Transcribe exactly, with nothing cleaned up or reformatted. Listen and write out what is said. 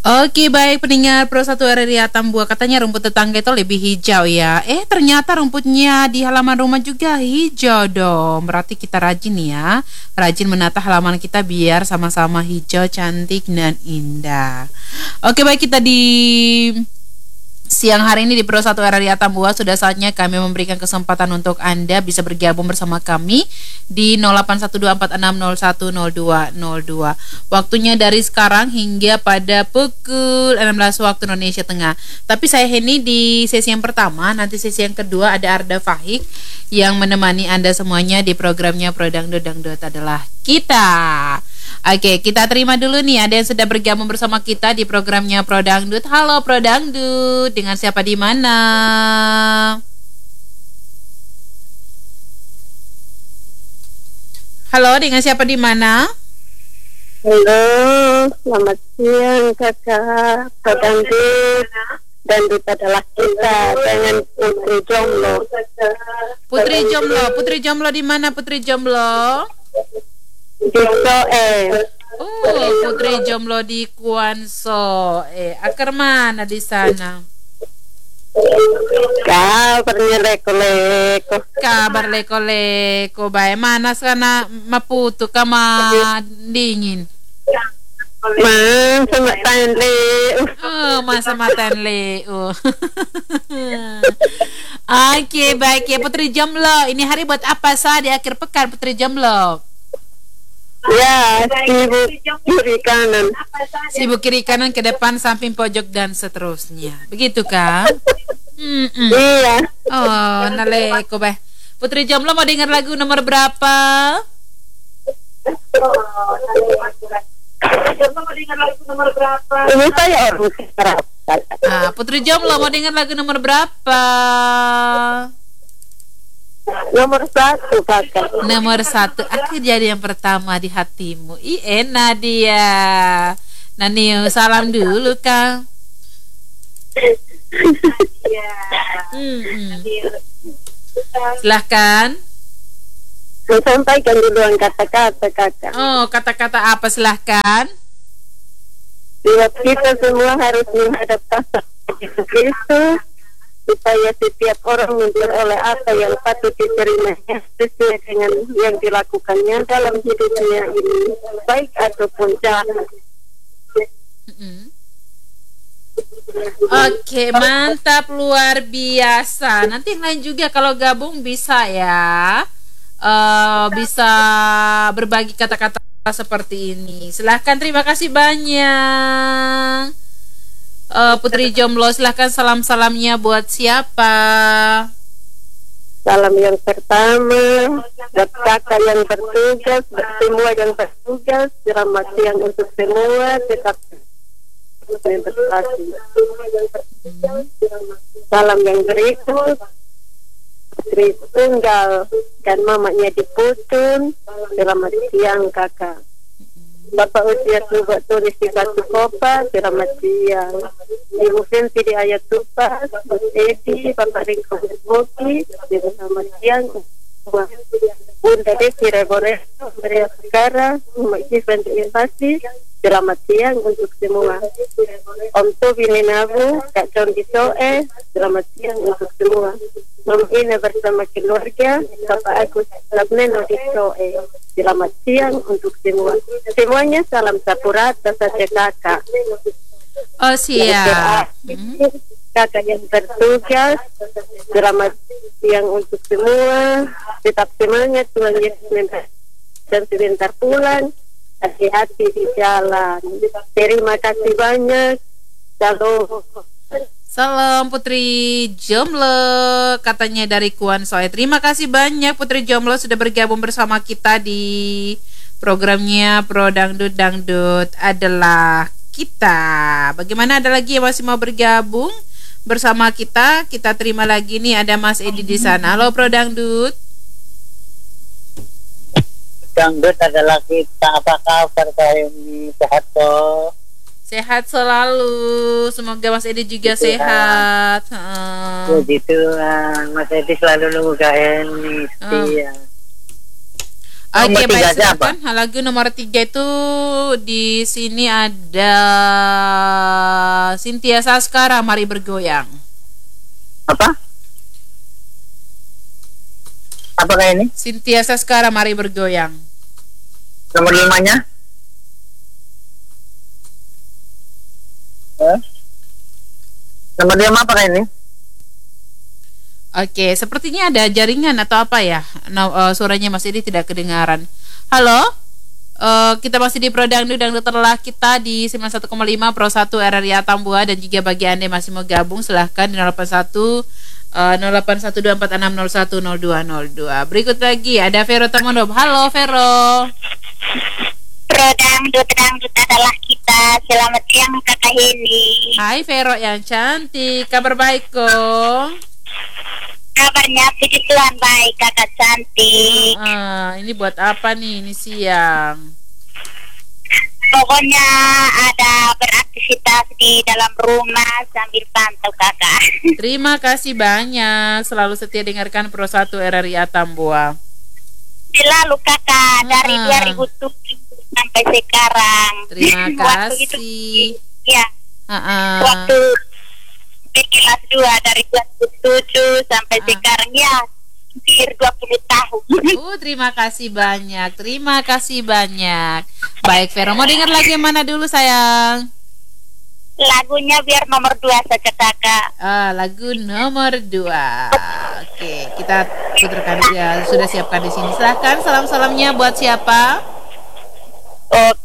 Oke, baik pendengar Pro satu R R I Atambua, katanya rumput tetangga itu lebih hijau ya. Eh, ternyata rumputnya di halaman rumah juga hijau dong. Berarti kita rajin ya. Rajin menata halaman kita biar sama-sama hijau, cantik dan indah. Oke, baik, kita di siang hari ini di Pro satu R R I Atambua sudah saatnya kami memberikan kesempatan untuk Anda bisa bergabung bersama kami di nol delapan satu dua empat enam nol satu nol dua nol dua. Waktunya dari sekarang hingga pada pukul enam belas waktu Indonesia Tengah. Tapi saya Heni di sesi yang pertama, nanti sesi yang kedua ada Arda Fahik yang menemani Anda semuanya di programnya Pro Dangdut Dangdut adalah kita. Oke, kita terima dulu nih ada yang sudah bergabung bersama kita di programnya Pro Dangdut. Halo Pro Dangdut, dengan siapa di mana? Halo, dengan siapa di mana? Halo, selamat siang kakak Pro Dangdut. Dangdut adalah kita dengan Putri Jomblo. Putri Jomblo, Putri Jomblo di mana Putri Jomblo? Di Soe. Oh, Putri Jomblo di Kuanso. Eh, akar mana di sana? Kabarnya leko-leko. Kabar leko-leko. Baik, mana sana Maputo kama dingin? Man, sama tanle. Oh, masa matan leo. Oke, baik ya Putri Jomblo. Ini hari buat apa sah di akhir pekan Putri Jomblo? Ya, sibuk kiri kanan. Sibuk kiri kanan ke depan samping pojok dan seterusnya. Begitu kan? Mm-mm. Iya. Oh, naleko bah. Putri Jomblo mau dengar lagu nomor berapa? Ini saya orang sekarang. Ah, Putri Jomblo mau dengar lagu nomor berapa? Nomor satu kakak. Nomor satu. Aku jadi yang pertama di hatimu. Ih, enak dia. Naniu, salam dulu Kang. Hmm. Silahkan. Saya sampaikan duluan kata-kata kakak. Oh, kata-kata apa silahkan? Buat kita semua harus menghadap kasar Kristus supaya setiap orang memperoleh apa yang patut diterimanya sesuai dengan yang dilakukannya dalam hidupnya ini, baik ataupun jahat. Mm-hmm. Oke, mantap, luar biasa. Nanti yang lain juga kalau gabung bisa ya, uh, bisa berbagi kata-kata seperti ini. Silahkan, terima kasih banyak. Uh, Putri Jomblo, silahkan salam-salamnya buat siapa? Salam yang pertama buat kakak yang bertugas, buat semua yang bertugas. Selamat siang untuk semua, tetap berprestasi. Salam yang berikut Putri Tunggal dan mamanya di Putun. Selamat siang kakak. Bapak usia tubuh tulis di Batu Kopa, selamat siang. Ibu Fensi di Ayat Tupas, Bus Edi, Bapak Ringko Boki, selamat siang. Bunda Desi Reboresto, Maria Sekara, Umat Jifan di Invasi, selamat siang untuk semua. Om Tobi Ninabu, Kak John di Soe, selamat siang untuk semua. Om Ina bersama keluarga, Bapak Agus Labneno di Soe, selamat siang untuk semua. Semuanya salam sapurata saja kakak. Oh siap. Hmm. Kakak yang bertugas, selamat siang untuk semua. Tetap semangat, Tuhan Yesus dan sebentar pulang. Hati-hati di jalan. Terima kasih banyak. Salam. Salam Putri Jomblo, katanya dari Kuan Soe. Terima kasih banyak Putri Jomblo sudah bergabung bersama kita di programnya Pro Dangdut Dangdut adalah kita. Bagaimana, ada lagi yang masih mau bergabung bersama kita? Kita terima lagi nih, ada Mas Edi di sana. Halo Pro Dangdut. Dangdut adalah kita. Apa kabar Kak ini? Sehat toh? Sehat selalu. Semoga Mas Edi juga gitu sehat. Oh gitu, Mas Edi selalu nunggu Kak Eni. Iya. Oke, Nomor tiga baik, aja apa? silakan. Lagu nomor tiga itu di sini ada Cynthia Saskara, Mari Bergoyang. Apa? Apakah ini? Cynthia Saskara, Mari Bergoyang. Nomor limanya? Eh? Nomor lima apakah ini? Oke, sepertinya ada jaringan atau apa ya? No, uh, suaranya Mas Edi tidak kedengaran. Halo? Uh, kita masih di Pro Dangdut Dangdut terlah kita di sembilan puluh satu koma lima Pro satu R R I Atambua, dan juga bagi Anda yang masih mau gabung silahkan di nol delapan satu uh, nol delapan satu dua empat enam nol satu nol dua nol dua. Berikut lagi ada Vero Tamondob. Halo Vero. Pro Dangdut Dangdut adalah kita. Selamat siang Kakak Heni. Hai Vero yang cantik. Kabar baik kok? Kabarnya puji Tuhan baik Kakak cantik. Ah, ini buat apa nih ini siang? Pokoknya ada beraktivitas di dalam rumah sambil pantau Kakak. Terima kasih banyak, selalu setia dengarkan Pro satu R R I Atambua. Lalu Kakak dari Ah. dua ribu tujuh sampai sekarang. Terima Waktu itu, kasih. ya, Ah, waktu di kelas dua dari dua ribu tujuh sampai Ah. sekarang ya hampir dua puluh tahun. Uh, terima kasih banyak, terima kasih banyak. Baik Vero, mau dengar lagi yang mana dulu sayang? Lagunya biar nomor dua saja Kakak. Ah, lagu nomor dua. Oke, kita putarkan ya, sudah siapkan di sini. Silahkan salam-salamnya buat siapa? Oke.